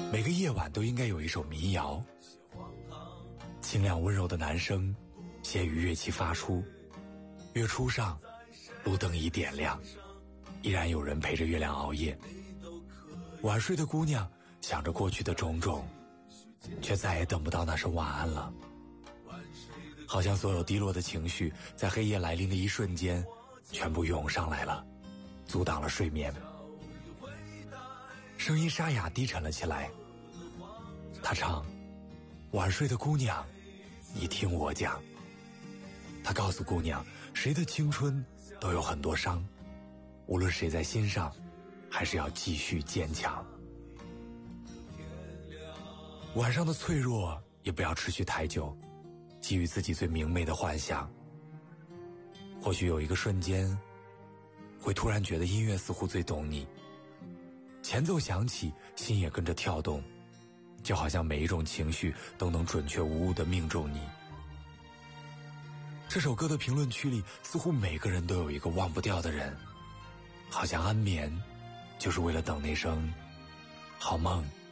每个夜晚都应该有一首民谣，清亮温柔的男声，斜于乐器发出。月初上，路灯已点亮，依然有人陪着月亮熬夜。晚睡的姑娘想着过去的种种，却再也等不到那声晚安了。好像所有低落的情绪在黑夜来临的一瞬间全部涌上来了，阻挡了睡眠。声音沙哑低沉了起来，他唱：晚睡的姑娘，你听我讲。他告诉姑娘，谁的青春都有很多伤，无论谁在心上，还是要继续坚强。晚上的脆弱也不要持续太久，给予自己最明媚的幻想。或许有一个瞬间，会突然觉得音乐似乎最懂你，前奏响起，心也跟着跳动，就好像每一种情绪都能准确无误地命中你。这首歌的评论区里，似乎每个人都有一个忘不掉的人，好像安眠就是为了等那声好梦。